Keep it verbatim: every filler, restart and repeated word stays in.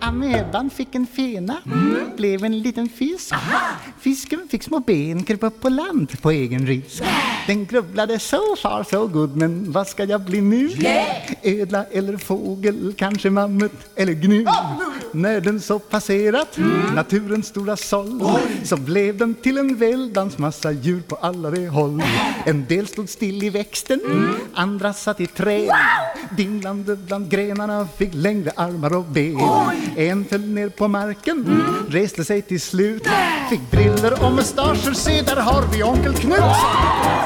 Ameban fick en fena, mm. blev en liten fisk. Aha. Fisken fick små ben, kröp upp på land på egen risk. Yeah. Den grubblade so far so good, men vad ska jag bli nu? Yeah. Ödla eller fågel, kanske mammut eller gnu. Oh. När den så passerat mm. naturens stora såll, oh. så blev den till en väldans massa djur på alla de håll. En del stod still i växten, mm. andra satt i träd. Wow. Dinglande bland grenarna fick längre armar och ben. Oj. En föll ner på marken, mm. reste sig till slut. Fick briller och mustascher, se där har vi onkel Knut.